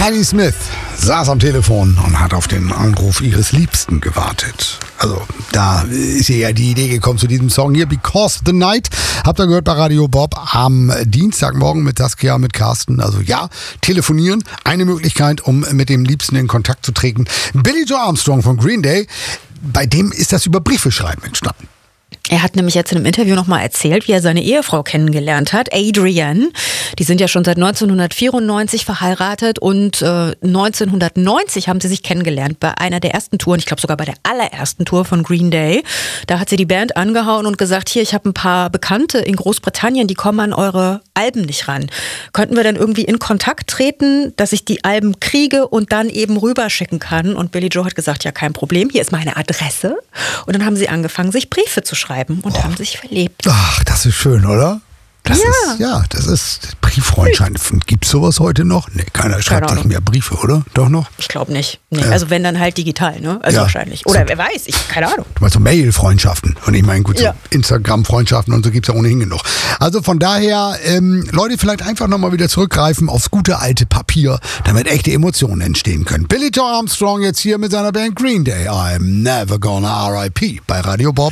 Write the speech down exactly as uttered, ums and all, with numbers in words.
Patti Smith saß am Telefon und hat auf den Anruf ihres Liebsten gewartet. Also da ist ihr ja die Idee gekommen zu diesem Song hier, Because the Night. Habt ihr gehört bei Radio Bob am Dienstagmorgen mit Saskia, mit Carsten. Also ja, telefonieren, eine Möglichkeit, um mit dem Liebsten in Kontakt zu treten. Billy Joe Armstrong von Green Day, bei dem ist das über Briefe schreiben entstanden. Er hat nämlich jetzt in einem Interview nochmal erzählt, wie er seine Ehefrau kennengelernt hat, Adrienne. Die sind ja schon seit neunzehnhundertvierundneunzig verheiratet und äh, neunzehnhundertneunzig haben sie sich kennengelernt bei einer der ersten Touren, ich glaube sogar bei der allerersten Tour von Green Day. Da hat sie die Band angehauen und gesagt, hier, ich habe ein paar Bekannte in Großbritannien, die kommen an eure Alben nicht ran. Könnten wir dann irgendwie in Kontakt treten, dass ich die Alben kriege und dann eben rüberschicken kann? Und Billy Joe hat gesagt, ja, kein Problem, hier ist meine Adresse. Und dann haben sie angefangen, sich Briefe zu schreiben. Und oh. haben sich verliebt. Ach, das ist schön, oder? Das ja. ist, ja, das ist Brieffreundschaften. Gibt es sowas heute noch? Nee, keiner schreibt sich mehr Briefe, oder? Doch noch? Ich glaube nicht. Nee. Ja. Also wenn dann halt digital, ne? Also ja. wahrscheinlich. Oder so. Wer weiß, ich keine Ahnung. Du meinst so Mail-Freundschaften. Und ich meine, gut, so ja. Instagram-Freundschaften und so gibt es ja ohnehin genug. Also von daher, ähm, Leute, vielleicht einfach nochmal wieder zurückgreifen aufs gute alte Papier, damit echte Emotionen entstehen können. Billy Joe Armstrong jetzt hier mit seiner Band Green Day. I'm never gonna R I P bei Radio Bob.